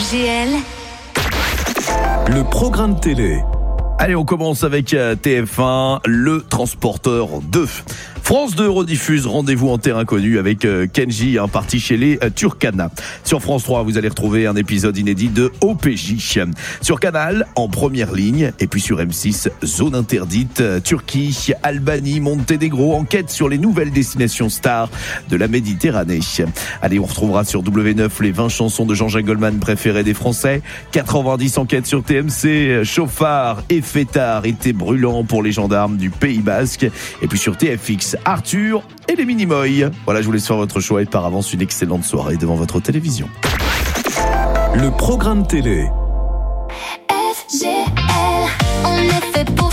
FGL, le programme télé. Allez, on commence avec TF1, Le Transporteur 2. France 2 rediffuse Rendez-vous en terre inconnue avec Kenji, parti chez les Turkana. Sur France 3, vous allez retrouver un épisode inédit de OPJ. Sur Canal, En première ligne. Et puis sur M6, Zone interdite, Turquie, Albanie, Monténégro, enquête sur les nouvelles destinations stars de la Méditerranée. Allez, on retrouvera sur W9 les 20 chansons de Jean-Jacques Goldman préférées des Français. 90 enquêtes sur TMC, chauffard et fêtard, été brûlant pour les gendarmes du Pays Basque. Et puis sur TFX, Arthur et les Minimoy. Voilà, je vous laisse faire votre choix et par avance une excellente soirée devant votre télévision. Le programme télé. FGL, on est fait pour